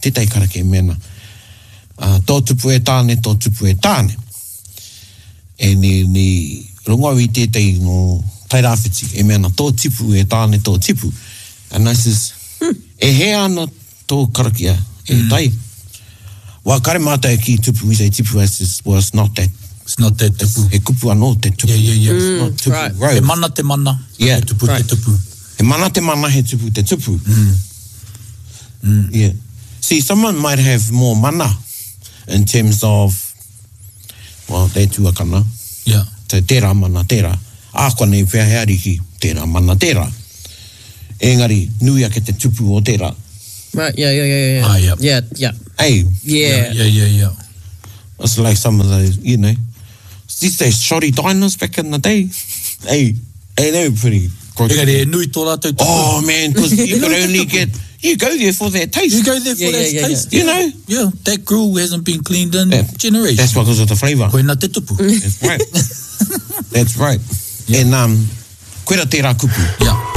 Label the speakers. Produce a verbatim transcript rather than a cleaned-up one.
Speaker 1: te tai karake e mena. Uh, tō tupu e tāne, tō tupu e tāne. E ni, ni rongo i te tei no tai rāwhiti, e mena tō tipu e tāne, tō tipu. And I says, hmm. e he ana tō karakia, e mm. tai. Wa kare mata e ki tupu, we say tipu, I says, well, it's not that.
Speaker 2: It's not that tupu.
Speaker 1: E kupu anō te tupu.
Speaker 2: Yeah, yeah, yeah.
Speaker 1: Mm,
Speaker 2: it's not
Speaker 1: tupu.
Speaker 2: Right.
Speaker 1: Right.
Speaker 2: He mana te mana,
Speaker 1: yeah.
Speaker 2: he tupu right. te tupu.
Speaker 1: He mana te mana, he tupu te tupu.
Speaker 2: Mm. Mm.
Speaker 1: Yeah. See, someone might have more mana in terms of, well, te tuakana.
Speaker 2: Yeah.
Speaker 1: Te tērā mana tērā. Ākua nei whea heari ki tērā mana tērā. Engari, nui ake te tupu o tērā.
Speaker 3: Right, yeah, yeah, yeah, yeah.
Speaker 2: Ah, yeah.
Speaker 3: Yeah, yeah.
Speaker 1: Hey.
Speaker 3: Yeah.
Speaker 2: Yeah, yeah, yeah.
Speaker 1: It's like some of those, you know, these days shoddy diners back in the day. Hey, hey, they were pretty good.
Speaker 2: Engari, e nui tō rātou tupu.
Speaker 1: Oh, man, because you could only get, you go there for that taste.
Speaker 2: You go there for
Speaker 3: yeah,
Speaker 2: that
Speaker 3: yeah, yeah,
Speaker 2: taste.
Speaker 3: yeah.
Speaker 1: You know?
Speaker 2: Yeah, that grill hasn't been cleaned in
Speaker 1: that,
Speaker 2: generations.
Speaker 1: That's because of the flavour.
Speaker 2: Koina te tupu.
Speaker 1: That's right. That's right. Yeah. And, um, koera tērā kupu.
Speaker 2: Yeah.